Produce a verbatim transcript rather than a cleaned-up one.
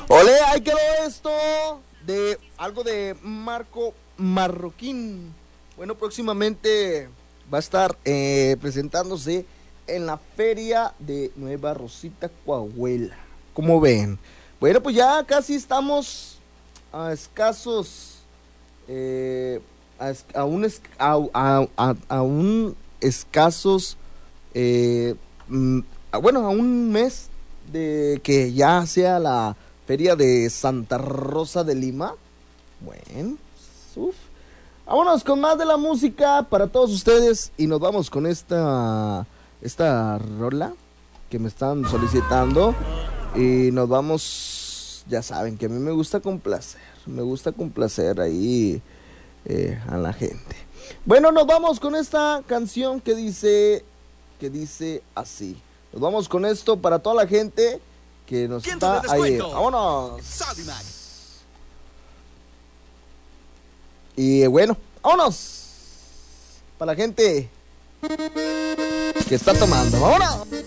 Ole, ahí quedó esto de algo de Marco Marroquín. Bueno, próximamente va a estar eh, presentándose en la feria de Nueva Rosita, Coahuila. ¿Cómo ven? Bueno, pues ya casi estamos a escasos, eh, a, es- a un, es- a, a- a- a un escasos, eh, mm, a- bueno, a un mes de que ya sea la feria de Santa Rosa de Lima. Bueno, uf. Vámonos con más de la música para todos ustedes y nos vamos con esta esta rola que me están solicitando y nos vamos, ya saben que a mí me gusta complacer, me gusta complacer ahí eh, a la gente. Bueno, nos vamos con esta canción que dice que dice así. Nos vamos con esto para toda la gente que nos Ciento de está ahí. descuento. Vámonos. Sodimac. Y bueno, vámonos. Para la gente que está tomando. Vámonos.